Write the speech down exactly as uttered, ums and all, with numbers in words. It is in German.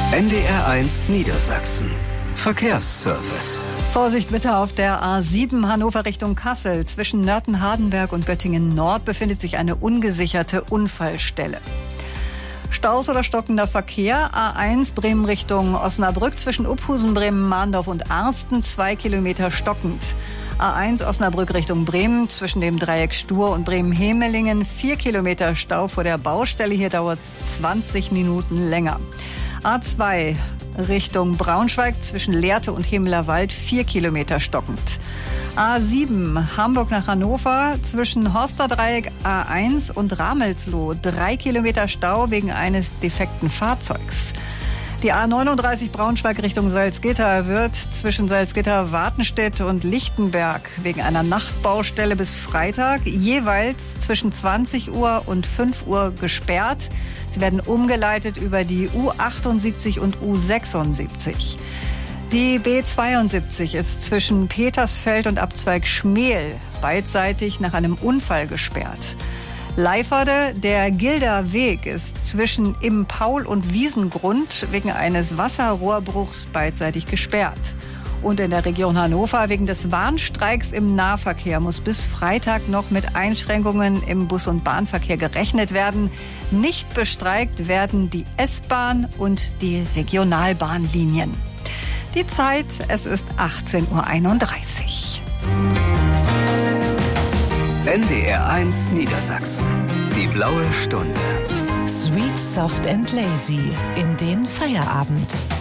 N D R eins Niedersachsen. Verkehrsservice. Vorsicht bitte auf der A sieben Hannover Richtung Kassel. Zwischen Nörten-Hardenberg und Göttingen Nord befindet sich eine ungesicherte Unfallstelle. Staus oder stockender Verkehr. A eins Bremen Richtung Osnabrück zwischen Uphusen, Bremen, Mahndorf und Arsten. Zwei Kilometer stockend. A eins Osnabrück Richtung Bremen zwischen dem Dreieck Stur und Bremen-Hemelingen. Vier Kilometer Stau vor der Baustelle. Hier dauert es zwanzig Minuten länger. A zwei Richtung Braunschweig zwischen Lehrte und Hemelerwald. Vier Kilometer stockend. A sieben Hamburg nach Hannover zwischen Horsterdreieck A eins und Ramelsloh. Drei Kilometer Stau wegen eines defekten Fahrzeugs. Die A neununddreißig Braunschweig Richtung Salzgitter wird zwischen Salzgitter, Wartenstedt und Lichtenberg wegen einer Nachtbaustelle bis Freitag jeweils zwischen zwanzig Uhr und fünf Uhr gesperrt. Sie werden umgeleitet über die U achtundsiebzig und U sechsundsiebzig. Die B zweiundsiebzig ist zwischen Petersfeld und Abzweig Schmel beidseitig nach einem Unfall gesperrt. Leiferde, der Gilder Weg ist zwischen Im Paul und Wiesengrund wegen eines Wasserrohrbruchs beidseitig gesperrt. Und in der Region Hannover wegen des Warnstreiks im Nahverkehr muss bis Freitag noch mit Einschränkungen im Bus- und Bahnverkehr gerechnet werden. Nicht bestreikt werden die S-Bahn und die Regionalbahnlinien. Die Zeit, es ist achtzehn Uhr einunddreißig. N D R eins Niedersachsen. Die blaue Stunde. Sweet, soft and lazy in den Feierabend.